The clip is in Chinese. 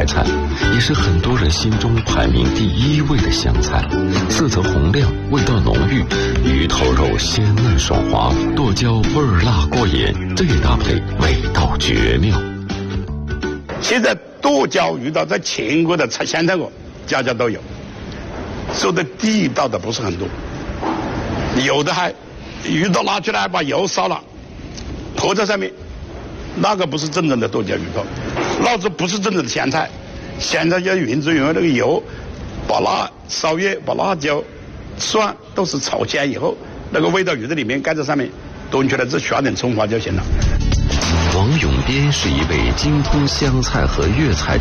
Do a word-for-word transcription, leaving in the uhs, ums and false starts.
菜，也是很多人心中排名第一位的湘菜。色泽红亮，味道浓郁，鱼头肉鲜嫩爽滑，剁椒味儿辣过瘾，这一搭配味道绝妙。 现在剁椒鱼到在全国的菜湘菜馆家家都有，做的地道的不是很多，有的还鱼头拿出来把油烧了泼在上面，那个不是真正的剁椒鱼头，老子不是真正的湘菜。湘菜要原汁原味那个油，把辣烧热，把辣椒、蒜都是炒香以后，那个味道鱼在里面盖在上面，端出来只刷点葱花就行了。 王永编是一位精通湘菜和粤菜